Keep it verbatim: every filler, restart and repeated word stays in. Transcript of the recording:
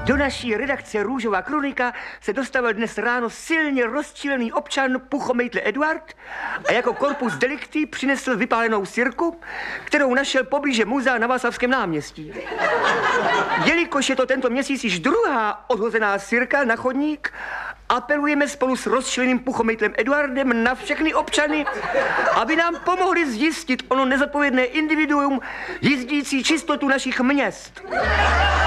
Do naší redakce Růžová kronika se dostavil dnes ráno silně rozčilený občan Puchomejtle Eduard a jako korpus delikti přinesl vypálenou sirku, kterou našel poblíže muzea na Václavském náměstí. Jelikož je to tento měsíc již druhá odhozená sirka na chodník, apelujeme spolu s rozčileným Puchomejtlem Eduardem na všechny občany, aby nám pomohli zjistit ono nezodpovědné individuum jízdící čistotu našich měst.